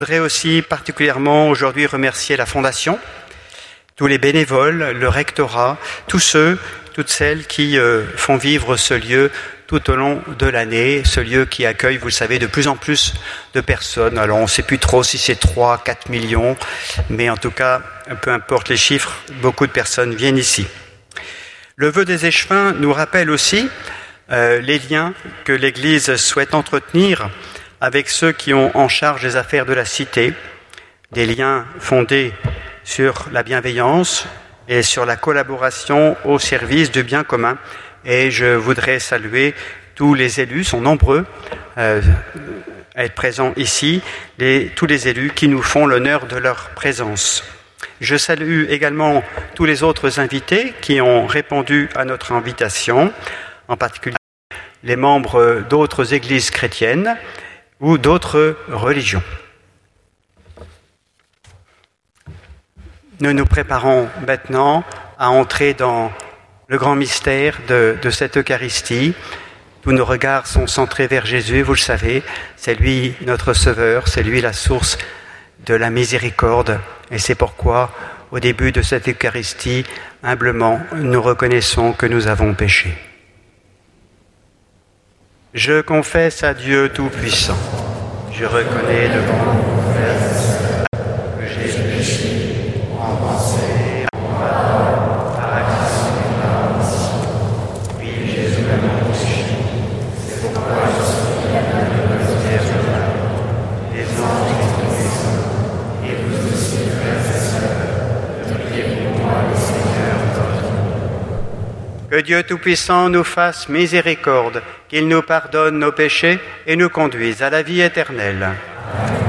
Je voudrais aussi particulièrement aujourd'hui remercier la Fondation, tous les bénévoles, le rectorat, tous ceux, toutes celles qui font vivre ce lieu tout au long de l'année, ce lieu qui accueille, vous le savez, de plus en plus de personnes. Alors on ne sait plus trop si c'est 3, 4 millions, mais en tout cas, peu importe les chiffres, beaucoup de personnes viennent ici. Le vœu des échevins nous rappelle aussi les liens que l'Église souhaite entretenir avec ceux qui ont en charge les affaires de la cité, des liens fondés sur la bienveillance et sur la collaboration au service du bien commun. Et je voudrais saluer tous les élus, sont nombreux à être présents ici, tous les élus qui nous font l'honneur de leur présence. Je salue également tous les autres invités qui ont répondu à notre invitation, en particulier les membres d'autres églises chrétiennes ou d'autres religions. Nous nous préparons maintenant à entrer dans le grand mystère de cette Eucharistie. Tous nos regards sont centrés vers Jésus, vous le savez, c'est lui notre Sauveur, c'est lui la source de la miséricorde. Et c'est pourquoi, au début de cette Eucharistie, humblement, nous reconnaissons que nous avons péché. Je confesse à Dieu Tout-Puissant, je reconnais devant mon frère que j'ai péché en pensée, en parole, par action et par omission. Oui, Jésus m'a péché, c'est pourquoi je suis appelé le Père de les anges et tous les saints, et vous aussi, frères et sœurs, priez pour moi, le Seigneur votre Dieu. Que Dieu Tout-Puissant nous fasse miséricorde, qu'il nous pardonne nos péchés et nous conduise à la vie éternelle. Amen.